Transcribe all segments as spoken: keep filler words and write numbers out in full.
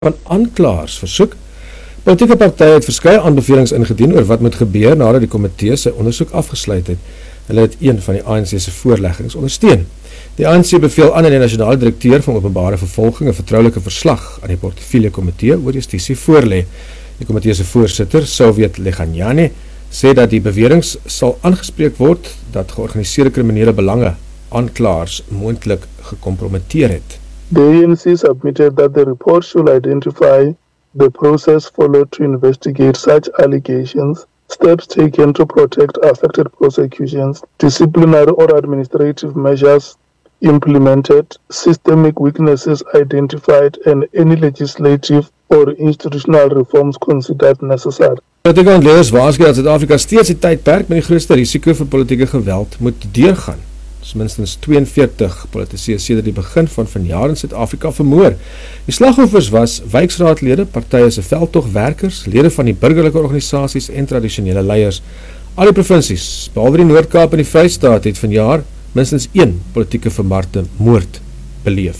van aanklaers versoek. Politieke partye het verskeie aanbevelings ingedien oor wat moet gebeur nadat die komitee sy ondersoek afgesluit het. Hulle het een van die A N C se voorleggings ondersteun. Die A N C beveel aan aan die nasionale direkteur van openbare vervolging 'n vertroulike verslag aan die portefeulje komitee oor justisie voorlê. Die komitee se voorsitter, Soviet Leganyani, sê dat die beweringe sal aangespreek word dat georganiseerde kriminele belange aanklaers moontlik gekompromiteer het. The A N C submitted that the report should identify the process followed to investigate such allegations, steps taken to protect affected prosecutions, disciplinary or administrative measures implemented, systemic weaknesses identified, and any legislative or institutional reforms considered necessary. Politieke ontleeders waarsku dat Suid-Afrika steeds die tydperk met die grootste risiko vir politieke geweld moet deurgaan. Is minstens tweeënveertig politici sedert die begin van vanjaar in Suid-Afrika vermoor. Die slagoffers was wijksraadlede, partye se veldtogwerkers, lede van die burgerlike organisasies en tradisionele leiers. Al die provinsies, behalwe die Noord-Kaap en die Vrystaat, het vanjaar minstens een politieke vermaarde moord beleef.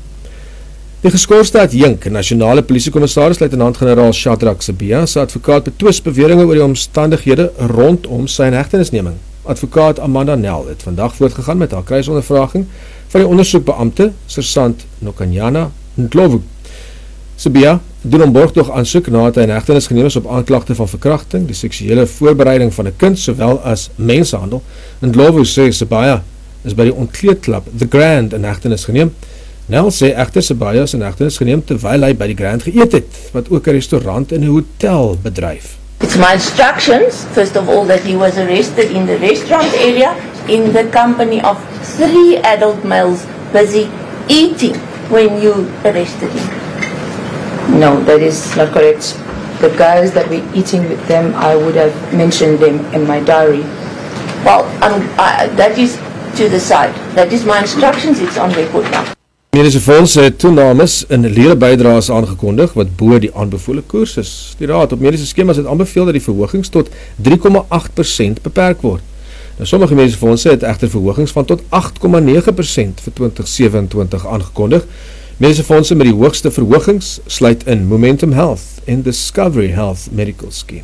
Die geskorste adjunk, nasionale polisiekommissaris luitenant-generaal Shadrack Sibiya, se advokaat betwis beweringe oor die omstandighede rondom sy inhegtenisneming. Advokaat Amanda Nel het vandag voortgegaan met haar kruisondervraging van die ondersoekbeampte, Sersant Nokanyana Ndlovu. Sibiya doen om borgtog aansoek nadat hy in hegtenis geneem is op aanklagte van verkrachting, die seksuele voorbereiding van 'n kind, sowel as mensenhandel. Ndlovu sê Sibiya is by die ontkleedklub The Grand in hegtenis geneem. Nel sê egter Sibiya is in hegtenis geneem terwyl hy by die Grand geëet het, wat ook 'n restaurant en 'n hotel bedryf. It's my instructions, first of all, that he was arrested in the restaurant area in the company of three adult males busy eating when you arrested him. No, that is not correct. The guys that were eating with them, I would have mentioned them in my diary. Well, um, I, that is to the side. That is my instructions, it's on record now. Medische fonds het toenames in leerbydraes aangekondig wat bo die aanbevole koers is. Die raad op medische skemas het aanbeveel dat die verhogings tot drie komma agt persent beperk word. Nou, sommige medische fondse het egter verhogings van tot agt komma nege persent vir twintig sewenentwintig aangekondig. Medische fondse met die hoogste verhogings sluit in Momentum Health en Discovery Health Medical Scheme.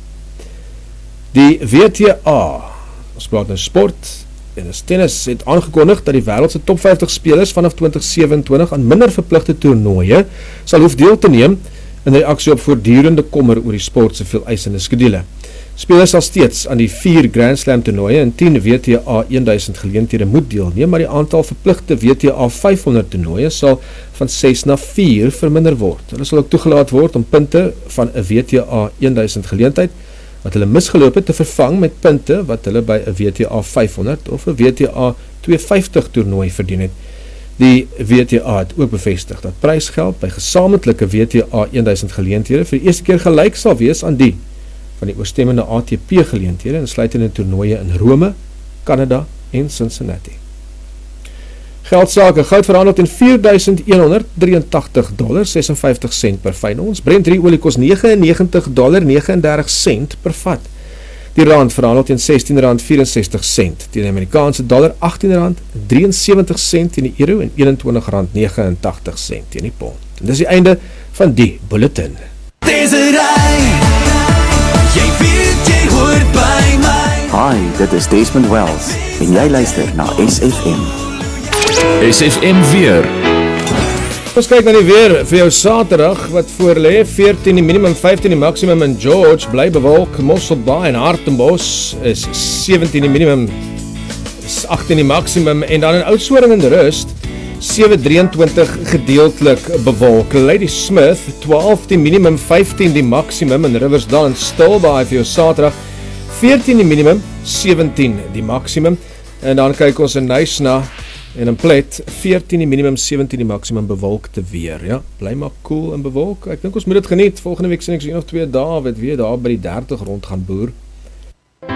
Die W T A, ons praat nou sport en as tennis, het aangekondig dat die wêreldse top vyftig spelers vanaf twintig sewenentwintig aan minder verpligte toernooie sal hoef deel te neem in reaksie op voortdurende kommer oor die sport se veel eisende skedule. Spelers sal steeds aan die vier Grand Slam toernooie en tien W T A duisend geleenthede moet deelneem, maar die aantal verpligte W T A vyfhonderd toernooie sal van ses na vier verminder word. Hulle sal ook toegelaat word om punte van 'n W T A duisend geleentheid wat hulle misgeloop het te vervang met punte wat hulle by 'n W T A vyfhonderd of 'n W T A tweehonderdvyftig toernooi verdien het. Die W T A het ook bevestig dat prysgeld by gesamentlike W T A duisend geleenthede vir die eerste keer gelyk sal wees aan die van die oorstemmende A T P geleenthede, insluitende toernooie in Rome, Canada en Cincinnati. Geldsake, goud verhandel teen vier duisend honderd drieëntagtig dollar ses en vyftig sent per fyn ons. Brent drie olie kos negentig en negentig dollar negentig en dertig sent per vat. Die rand verhandel teen sestien rand vyf en sestig sent, teen die Amerikaanse dollar agttien rand drie en sewentig sent teen die euro en eenentwintig rand vyf en negentig sent teen die pond. En dis die einde van die bulletin. Jy weet jy hoort by my. Hi, dit is Desmond Wells en jy luister na S F M. S F M weer. Ons kyk na die weer vir jou Saterdag wat voorlê, veertien die minimum, vyftien die maksimum in George, bly bewolk, Mosselbaai en Hartenbos is sewentien die minimum, is agttien die maksimum en dan in Oudtshoorn en Rust sewe drieëntwintig gedeeltelik bewolk. Ladysmith twaalf die minimum, vyftien die maksimum in Riversdal en Stilbaai vir jou Saterdag, veertien die minimum, sewentien die maksimum en dan kyk ons in Nysna en in Plet, veertien die minimum, sewentien die maksimum bewolkte weer, ja, bly maar koel en bewolk, ek dink ons moet dit geniet, volgende week sien ek so een of twee dae, wat weer daar by die dertig rond gaan boer.